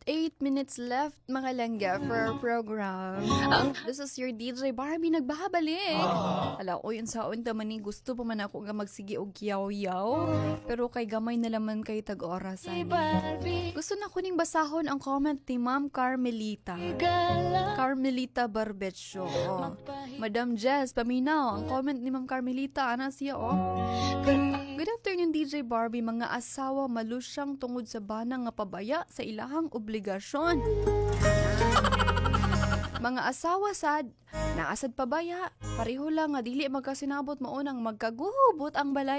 8 minutes left, mga langga, for our program. This is your DJ Barbie, nagbahabalik. Hala, o yun sa unta man ni gusto pa man ako nga magsigi og yaw-yaw. Pero kay gamay na laman kay tag-orasan. Gusto na kuning basahon ang comment ni Ma'am Carmelita. Carmelita Barbetsyo. Madam Jess, paminaw, ang comment ni Ma'am Carmelita, ana siya, Good afternoon, DJ Barbie. Mga asawa malusyang tungod sa banang nga pabaya sa ilahang obligasyon. Mga asawa sad, naasad pabaya. Pareho lang nga dili magkasinabot maunang magkaguhubot ang balay.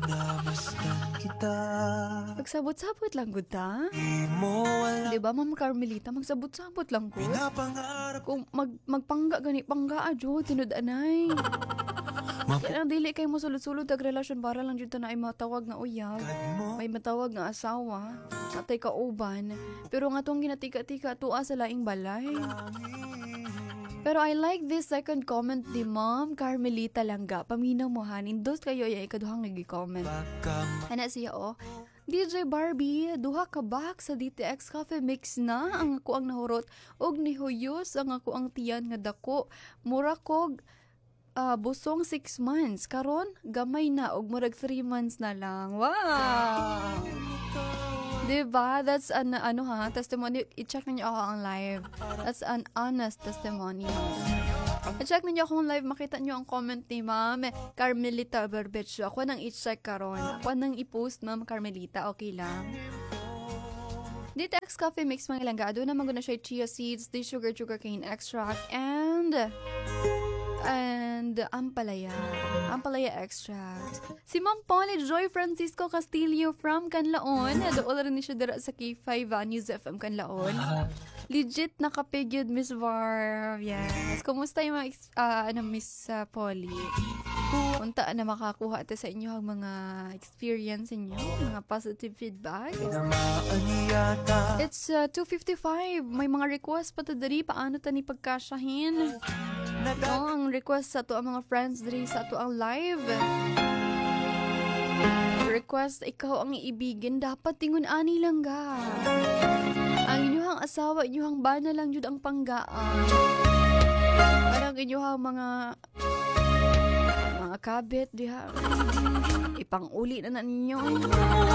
Magsabot-sabot lang gud ta. Di ba, Ma'am Carmelita, magsabot-sabot lang gud. Kung magpangga gani pangga adyo tinud-anay. Kaya dili kay mo sulod-sulod ag relasyon para lang dito na ay matawag nga uyab. May matawag nga asawa, atay kauban, pero nga tong ginatika-tika tuwa sa laing balay. Pero I like this second comment ni Ma'am Carmelita Langga. Paminaw mo hanin, dos kayo ay ikaduhang nag-comment. Hana siya DJ Barbie, duha ka bak sa DTX Coffee Mix na ang ako ang nahurot og nihuyos ang ako ang tiyan nga dako. Mura kog busong 6 months. Karon, gamay na og murag 3 months na lang. Wow! Diba? That's an, testimony. I-check ninyo ako ang live. That's an honest testimony. I-check ninyo akong live. Makita nyo ang comment ni Ma'am Carmelita Barbetsyo. Ako nang i-check karon. Ako nang i-post, Ma'am Carmelita. Okay lang. DTX Coffee Mix mga langga. Doon naman ko na siya chia seeds, the sugar cane extract, and Ampalaya extracts. Si Ma'am Polly Joy Francisco Castillo from Canlaon. Doon rin siya dira sa K5 News FM Canlaon. Legit nakapegyod, Miss Var. Yes. Kumusta yung Miss Polly? Punta na makakuha ito sa inyo ang mga experience inyo, mga positive feedback. It's 2:55. May mga request pa to dari. Paano ta ni pagkasyahin? Ang request sa to ang mga friends diri sa to ang live. Request, ikaw ang iibigin, dapat tingun ani lang ga. Ang inyong asawa, inyong bana lang jud ang panggaan. Parang inyong mga kabit diha. Ipang-uli na ninyo.